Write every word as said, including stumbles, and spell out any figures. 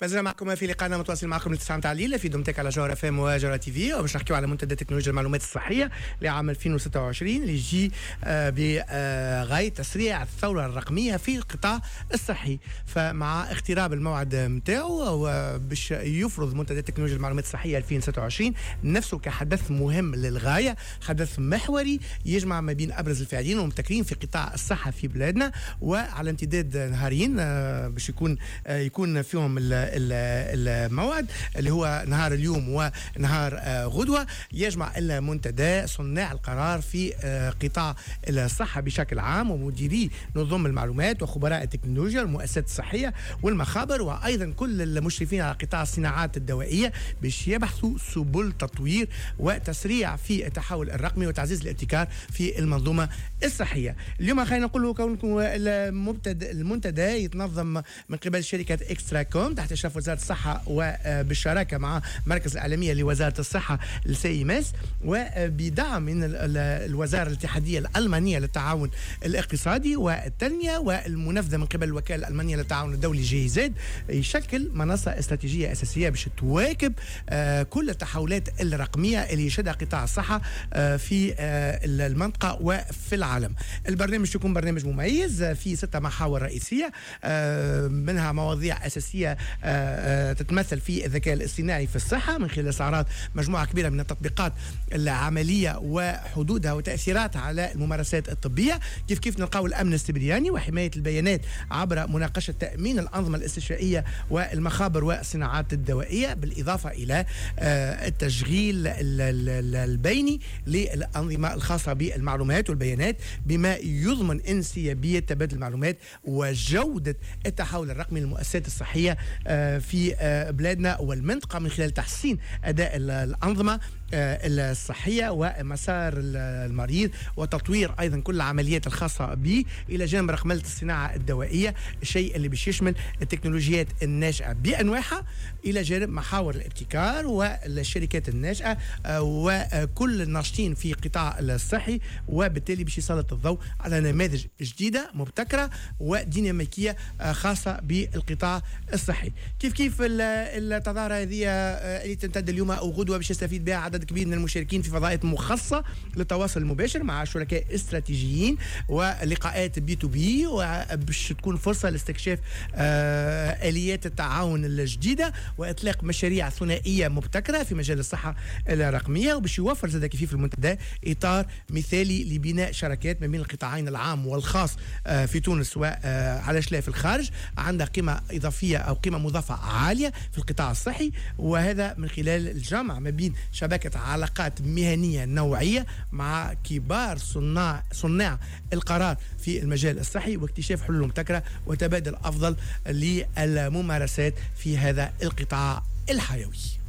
مازلنا معكم في لقائنا متواصل معكم لتسعة متاع الليل في دومتك على جوهرة اف ام وجوهرة تي في، وباش نحكيو على منتدى تكنولوجيا المعلومات الصحية لعام ألفين وستة وعشرين اللي يجي بغاية تسريع الثورة الرقمية في القطاع الصحي. فمع اقتراب الموعد متاعو باش يفرض منتدى تكنولوجيا المعلومات الصحية ألفين وستة وعشرين نفسه كحدث مهم للغاية، حدث محوري يجمع ما بين أبرز الفاعلين والمبتكرين في قطاع الصحة في بلادنا، وعلى امتداد نهارين باش يكون يكون فيهم الموعد اللي هو نهار اليوم ونهار غدوة. يجمع المنتدى صناع القرار في قطاع الصحة بشكل عام ومديري نظم المعلومات وخبراء التكنولوجيا والمؤسسات الصحية والمخابر، وأيضا كل المشرفين على قطاع الصناعات الدوائية باش يبحثوا سبل تطوير وتسريع في التحول الرقمي وتعزيز الابتكار في المنظومة الصحية. اليوم خلينا نقول كونكم المنتدى يتنظم من قبل شركة اكسترا كوم تحت إشراف وزارة الصحة وبالشراكة مع مركز العالمية لوزارة الصحة السيماس، وبدعم من الوزارة الاتحادية الألمانية للتعاون الاقتصادي والتنمية والمنفذة من قبل الوكالة الألمانية للتعاون الدولي جي زد، يشكل منصة استراتيجية أساسية باش تواكب كل التحولات الرقمية اللي يشهدها قطاع الصحة في المنطقة وفي العالم. البرنامج يكون برنامج مميز في ستة محاور رئيسية، منها مواضيع أساسية تتمثل في الذكاء الاصطناعي في الصحة من خلال استعراض مجموعة كبيرة من التطبيقات العملية وحدودها وتأثيراتها على الممارسات الطبية، كيف كيف نلقاو الأمن السيبراني وحماية البيانات عبر مناقشة تأمين الأنظمة الاستشفائية والمخابر والصناعات الدوائية، بالإضافة إلى التشغيل البيني للأنظمة الخاصة بالمعلومات والبيانات بما يضمن انسيابية تبادل المعلومات وجودة التحول الرقمي للمؤسسات الصحية في بلادنا والمنطقة من خلال تحسين أداء الأنظمة الصحية ومسار المريض وتطوير أيضا كل العمليات الخاصة به، إلى جانب رقمنة الصناعة الدوائية، الشيء اللي بيش يشمل التكنولوجيات الناشئة بأنواعها إلى جانب محاور الابتكار والشركات الناشئة وكل الناشطين في قطاع الصحي، وبالتالي باش يسلط الضوء على نماذج جديدة مبتكرة وديناميكية خاصة بالقطاع الصحي. كيف كيف التظاهرة هذه اللي تمتد اليوم أو غدوة باش يستفيد بها عدد كبير من المشاركين في فضاءات مخصصة للتواصل المباشر مع شركاء استراتيجيين ولقاءات بي تو بي، وباش تكون فرصة لاستكشاف آه آليات التعاون الجديدة وإطلاق مشاريع ثنائية مبتكرة في مجال الصحة الرقمية، وباش يوفر زاد كيف في المنتدى إطار مثالي لبناء شراكات ما بين القطاعين العام والخاص آه في تونس وعلى شلا في الخارج، عندها قيمة إضافية أو قيمة مضافة عالية في القطاع الصحي، وهذا من خلال الجمع ما بين شبكة علاقات مهنية نوعية مع كبار صناع صناع القرار في المجال الصحي واكتشاف حلول مبتكرة وتبادل أفضل للممارسات في هذا القطاع الحيوي.